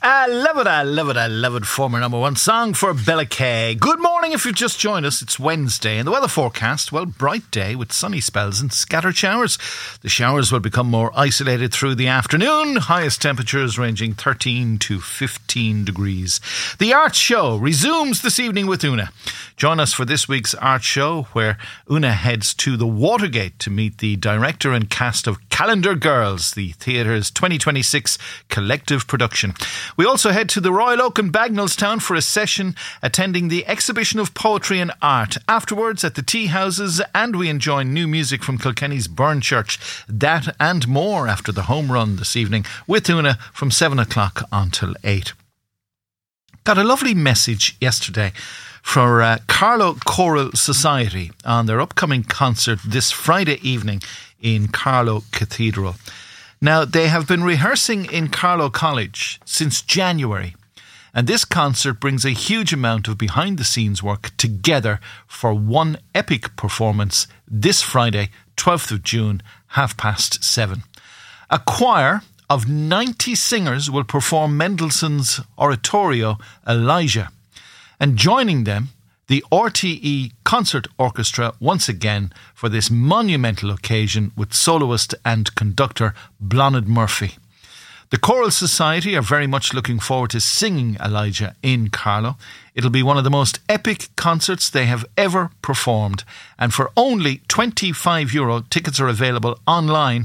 I love it, I love it, I love it. Former number one song for Bella Kay. Good morning if you've just joined us. It's Wednesday and the weather forecast, well, bright day with sunny spells and scattered showers. The showers will become more isolated through the afternoon. Highest temperatures ranging 13 to 15 degrees. The Art Show resumes this evening with Una. Join us for this week's Art Show where Una heads to the Watergate to meet the director and cast of Calendar Girls, the theatre's 2026 collective production. We also head to the Royal Oak in Bagnallstown for a session attending the exhibition of poetry and art. Afterwards at the tea houses, and we enjoy new music from Kilkenny's Burn Church. That and more after the home run this evening with Una from 7 o'clock until 8. Got a lovely message yesterday for Carlow Choral Society on their upcoming concert this Friday evening in Carlow Cathedral. Now, they have been rehearsing in Carlow College since January, and this concert brings a huge amount of behind-the-scenes work together for one epic performance this Friday, 12th of June, 7:30. A choir of 90 singers will perform Mendelssohn's oratorio Elijah, and joining them, the RTE Concert Orchestra once again for this monumental occasion with soloist and conductor Bláthnaid Murphy. The Choral Society are very much looking forward to singing Elijah in Carlow. It'll be one of the most epic concerts they have ever performed, and for only €25, tickets are available online,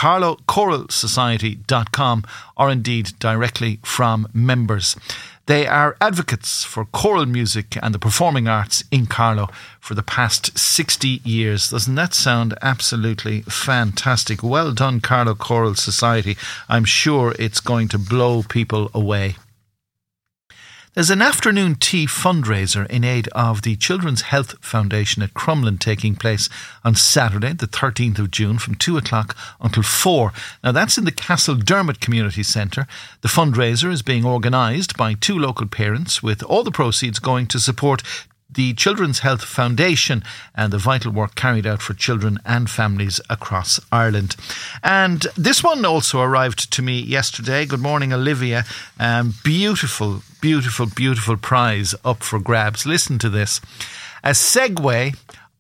carlowchoralsociety.com, or indeed directly from members. They are advocates for choral music and the performing arts in Carlow for the past 60 years. Doesn't that sound absolutely fantastic? Well done, Carlow Choral Society. I'm sure it's going to blow people away. There's an afternoon tea fundraiser in aid of the Children's Health Foundation at Crumlin taking place on Saturday, the 13th of June, from 2 o'clock until 4. Now, that's in the Castledermot Community Centre. The fundraiser is being organised by 2 local parents, with all the proceeds going to support the Children's Health Foundation and the vital work carried out for children and families across Ireland. And this one also arrived to me yesterday. Good morning, Olivia. Beautiful prize up for grabs. Listen to this. A Segway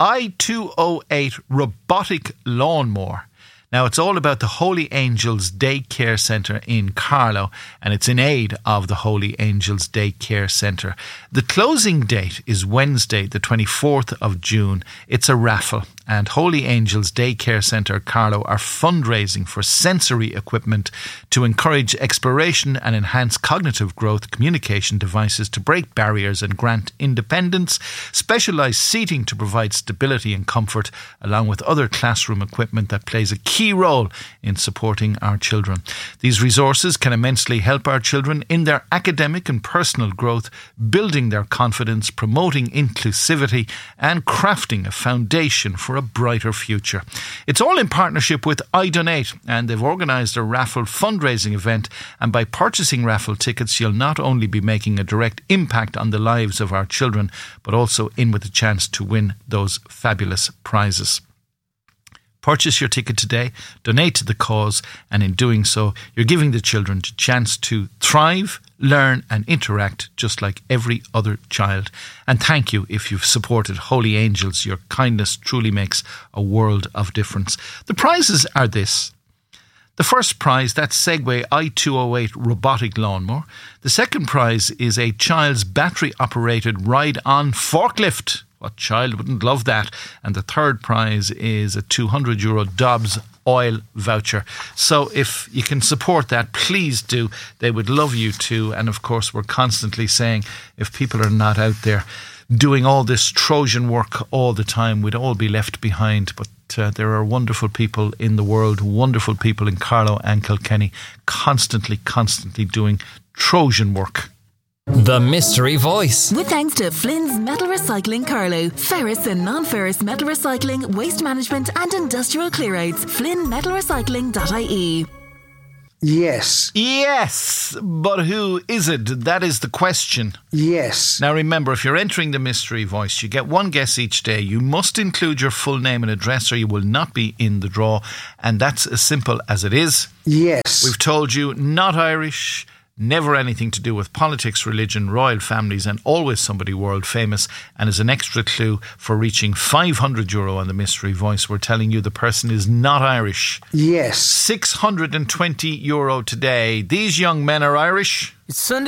i208 robotic lawnmower. Now, it's all about the Holy Angels Day Care Centre in Carlow, and it's in aid of the Holy Angels Day Care Centre. The closing date is Wednesday, the 24th of June. It's a raffle, and Holy Angels Day Care Centre Carlow are fundraising for sensory equipment to encourage exploration and enhance cognitive growth, communication devices to break barriers and grant independence, specialised seating to provide stability and comfort, along with other classroom equipment that plays a key role in supporting our children. These resources can immensely help our children in their academic and personal growth, building their confidence, promoting inclusivity, and crafting a foundation for a brighter future. It's all in partnership with iDonate, and they've organised a raffle fundraising event, and by purchasing raffle tickets, you'll not only be making a direct impact on the lives of our children, but also in with a chance to win those fabulous prizes. Purchase your ticket today, donate to the cause, and in doing so, you're giving the children a chance to thrive, learn and interact just like every other child. And thank you if you've supported Holy Angels. Your kindness truly makes a world of difference. The prizes are this. The first prize, that Segway i208 robotic lawnmower. The second prize is a child's battery-operated ride-on forklift. What child wouldn't love that? And the third prize is a €200 Dobbs oil voucher. So if you can support that, please do. They would love you to. And of course, we're constantly saying if people are not out there doing all this Trojan work all the time, we'd all be left behind. But there are wonderful people in the world, wonderful people in Carlow and Kilkenny, constantly doing Trojan work. The Mystery Voice. With thanks to Flynn's Metal Recycling Carlow, ferrous and non-ferrous metal recycling, waste management and industrial clearouts. FlynnMetalRecycling.ie. Yes, but who is it? That is the question. Yes. Now remember, if you're entering the Mystery Voice, you get one guess each day. You must include your full name and address or you will not be in the draw. And that's as simple as it is. Yes. We've told you not Irish, never anything to do with politics, religion, royal families, and always somebody world famous. And as an extra clue for reaching €500 on the Mystery Voice, we're telling you the person is not Irish. Yes. €620 today. These young men are Irish. It's Sunday.